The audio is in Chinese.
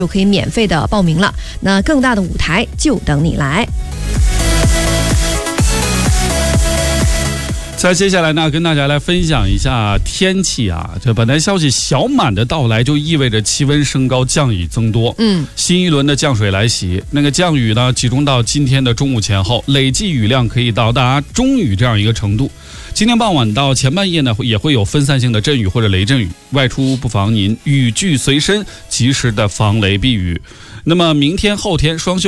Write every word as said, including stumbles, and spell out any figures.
就可以免费的报名了。那更大的舞台就等你来。 在接下来呢，跟大家来分享一下天气啊。这本来消息，小满的到来就意味着气温升高，降雨增多。 嗯， 新一轮的降水来袭，那个降雨呢，集中到今天的中午前后，累计雨量可以到达中雨这样一个程度。今天傍晚到前半夜呢，也会有分散性的阵雨或者雷阵雨，外出不妨您雨具随身，及时的防雷避雨。那么明天、后天双休。